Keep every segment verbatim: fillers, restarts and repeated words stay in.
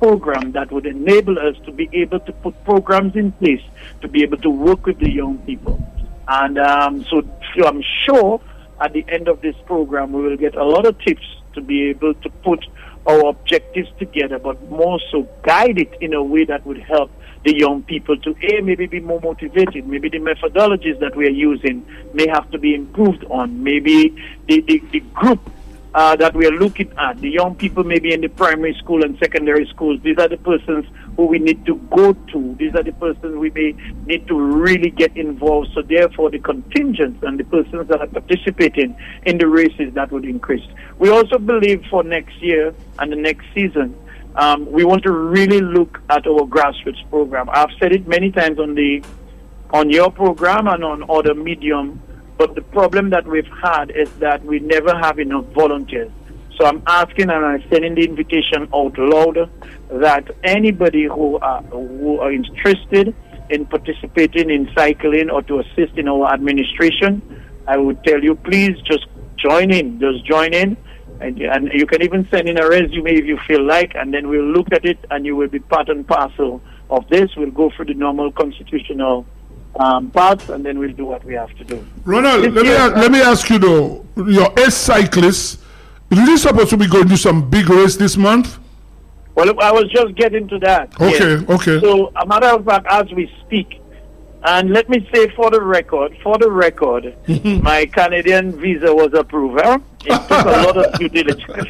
program that would enable us to be able to put programs in place to be able to work with the young people. And um, so, so I'm sure at the end of this program we will get a lot of tips to be able to put our objectives together, but more so guide it in a way that would help the young people to A, maybe be more motivated. Maybe the methodologies that we are using may have to be improved on. Maybe the, the, the group uh, that we are looking at, the young people maybe in the primary school and secondary schools, these are the persons who we need to go to. These are the persons we may need to really get involved. So therefore the contingents and the persons that are participating in the races, that would increase. We also believe for next year and the next season, Um, we want to really look at our grassroots program. I've said it many times on the on your program and on other medium, but the problem that we've had is that we never have enough volunteers. So I'm asking and I'm sending the invitation out loud that anybody who are, who are interested in participating in cycling or to assist in our administration, I would tell you, please just join in. Just join in. And, and you can even send in a resume if you feel like, and then we'll look at it, and you will be part and parcel of this. We'll go through the normal constitutional um, parts, and then we'll do what we have to do. Ronald, let me, ask, let me ask you though, your ace cyclist, is he supposed to be going to do some big race this month? Well, I was just getting to that. Okay, yes. okay. So, a matter of fact, as we speak, and let me say for the record, for the record, my Canadian visa was approved. Huh? It took a lot of due diligence.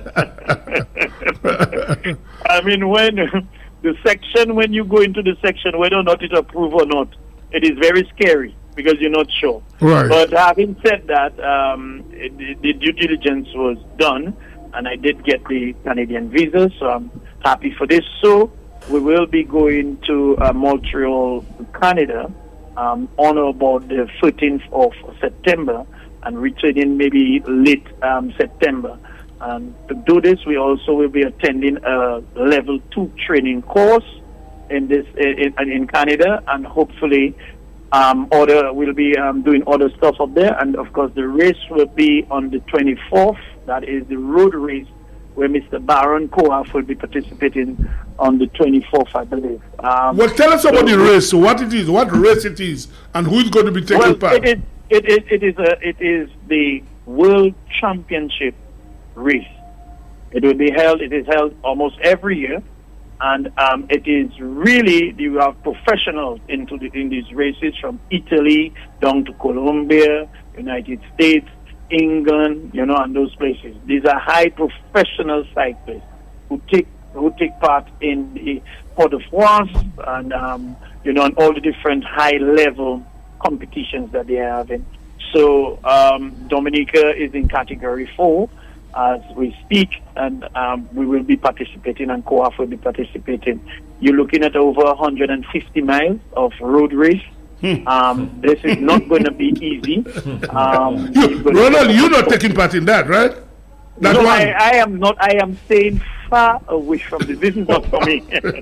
I mean, when the section, when you go into the section, whether or not it's approved or not, it is very scary because you're not sure. Right. But having said that, um, it, the, the due diligence was done, and I did get the Canadian visa, so I'm happy for this. So we will be going to uh, Montreal, Canada, um, on or about the thirteenth of September, and returning maybe late um, September. And to do this, we also will be attending a level two training course in this in, in Canada, and hopefully um, other we'll be um, doing other stuff up there. And of course, the race will be on the twenty-fourth. That is the road race, where Mister Baron Coaf will be participating on the twenty-fourth, I believe. Um, well, tell us about so the race, what it is, what race it is, and who is going to be taking well, part. It is, it is, it is, a, it is the World Championship race. It will be held, it is held almost every year, and um, it is really, you have professionals into the, in these races from Italy down to Colombia, United States, England, you know, and those places. These are high professional cyclists who take who take part in the Port of France and um, you know, and all the different high level competitions that they are having. So um, Dominica is in category four as we speak, and um, we will be participating, and Coaf will be participating. You're looking at over one hundred fifty miles of road race. Um, this is not going to be easy. Um, you, Ronald, you're not taking part in that, right? That no, one. I, I am not. I am staying far away from this. This is not for me.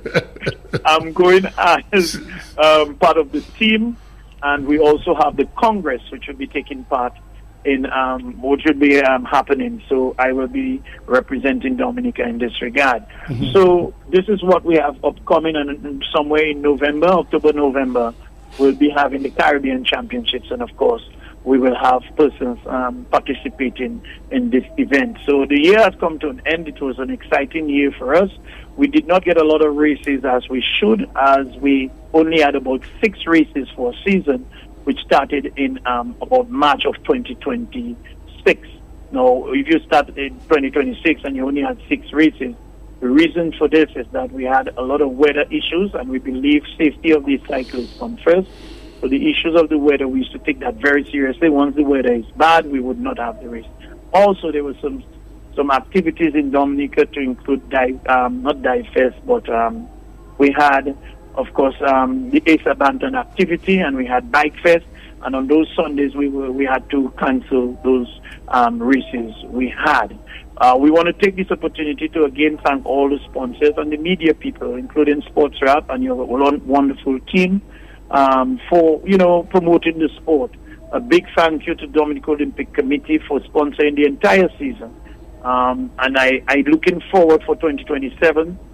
I'm going as um, part of the team, and we also have the Congress, which will be taking part in um, what should be um, happening. So I will be representing Dominica in this regard. Mm-hmm. So this is what we have upcoming, and somewhere in November, October, November, we'll be having the Caribbean Championships, and of course, we will have persons um, participating in this event. So the year has come to an end. It was an exciting year for us. We did not get a lot of races as we should, as we only had about six races for a season, which started in um, about March of twenty twenty-six. Now, if you start in twenty twenty-six and you only had six races, the reason for this is that we had a lot of weather issues, and we believe safety of these cyclists come first. So the issues of the weather, we used to take that very seriously. Once the weather is bad, we would not have the race. Also, there were some some activities in Dominica to include, dive, um, not dive fest, but um, we had, of course, um, the Ace Abanton activity, and we had Bike Fest. And on those Sundays, we were, we had to cancel those um, races we had. Uh, we want to take this opportunity to again thank all the sponsors and the media people, including Sports Wrap and your wonderful team, um, for, you know, promoting the sport. A big thank you to Dominican Olympic Committee for sponsoring the entire season. Um, and I, I looking forward for twenty twenty-seven